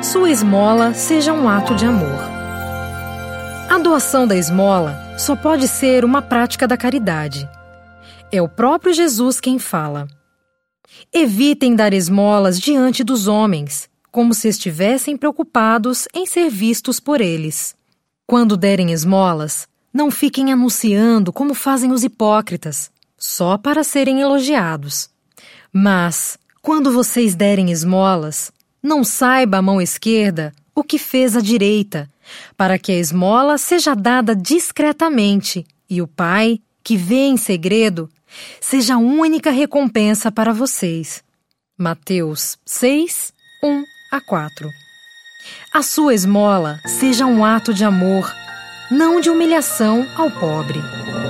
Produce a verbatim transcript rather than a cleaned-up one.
sua esmola seja um ato de amor. A doação da esmola só pode ser uma prática da caridade. É o próprio Jesus quem fala. Evitem dar esmolas diante dos homens, como se estivessem preocupados em ser vistos por eles. Quando derem esmolas, não fiquem anunciando como fazem os hipócritas, só para serem elogiados. Mas, quando vocês derem esmolas, não saiba a mão esquerda o que fez a direita, para que a esmola seja dada discretamente e o Pai, que vê em segredo, seja a única recompensa para vocês. Mateus seis, um a quatro. A sua esmola seja um ato de amor, não de humilhação ao pobre.